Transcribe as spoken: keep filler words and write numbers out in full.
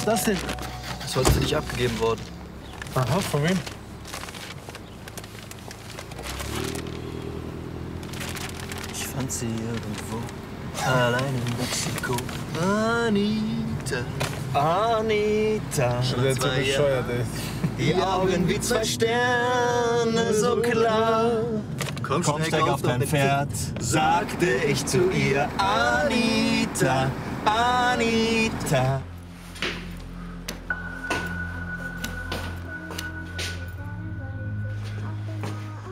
ist das denn? Das ist heute für dich abgegeben worden. Aha, von wem? Ich fand sie irgendwo, allein in Mexiko. Anita, Anita. Der ist so bescheuert, ey. Die Augen wie zwei Sterne, so klar. Komm, Komm, steig auf dein Pferd, sagte ich zu ihr. Anita, Anita.